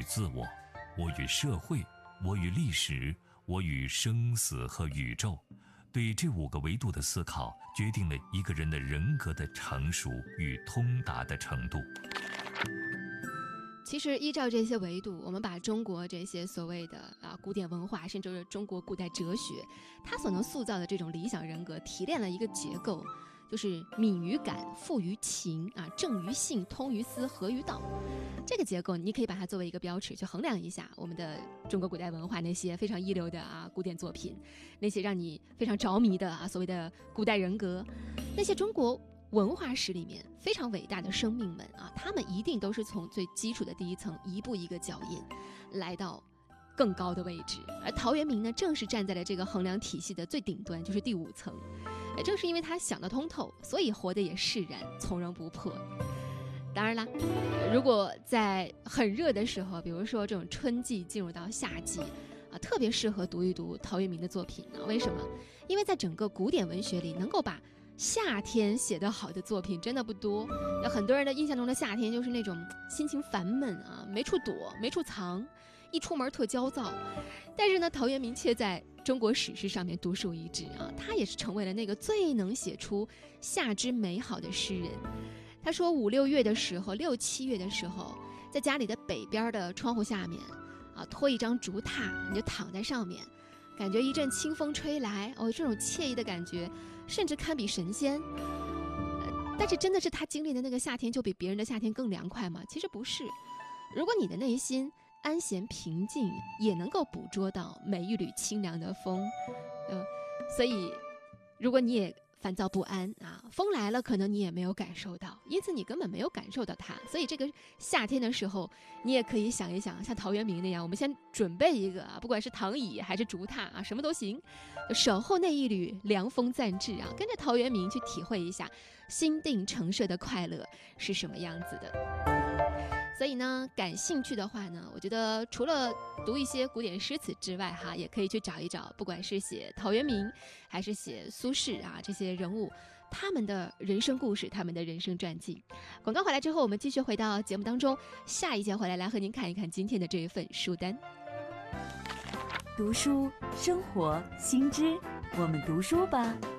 自我，我与社会，我与历史，我与生死和宇宙。对这5个维度的思考，决定了一个人的人格的成熟与通达的程度。 其实依照这些维度，我们把中国这些所谓的古典文化，甚至是中国古代哲学，它所能塑造的这种理想人格，提炼了一个结构，就是敏于感，富于情正于性，通于思，合于道。这个结构你可以把它作为一个标尺去衡量一下我们的中国古代文化，那些非常一流的古典作品，那些让你非常着迷的所谓的古代人格，那些中国文化史里面非常伟大的生命们他们一定都是从最基础的第一层一步一个脚印来到更高的位置，而陶渊明呢，正是站在了这个衡量体系的最顶端，就是第5层。也正是因为他想得通透，所以活得也释然，从容不迫。当然啦，如果在很热的时候，比如说这种春季进入到夏季特别适合读一读陶渊明的作品为什么？因为在整个古典文学里，能够把夏天写得好的作品真的不多。有很多人的印象中的夏天就是那种心情烦闷没处躲，没处藏，一出门特焦躁。但是呢，陶渊明却在中国史诗上面独树一帜他也是成为了那个最能写出夏之美好的诗人。他说5、6月的时候，6、7月的时候，在家里的北边的窗户下面拖一张竹榻，你就躺在上面，感觉一阵清风吹来这种惬意的感觉甚至堪比神仙。但是真的是他经历的那个夏天就比别人的夏天更凉快吗？其实不是。如果你的内心安闲平静，也能够捕捉到每一缕清凉的风所以如果你也烦躁不安风来了可能你也没有感受到，因此你根本没有感受到它。所以这个夏天的时候，你也可以想一想，像陶渊明那样，我们先准备一个不管是躺椅还是竹榻什么都行，守候那一缕凉风暂至跟着陶渊明去体会一下心定澄澈的快乐是什么样子的。所以呢，感兴趣的话呢，我觉得除了读一些古典诗词之外也可以去找一找，不管是写陶渊明还是写苏轼这些人物，他们的人生故事，他们的人生传记。广告回来之后，我们继续回到节目当中，下一节回来和您看一看今天的这一份书单。 读书生活新知，我们读书吧。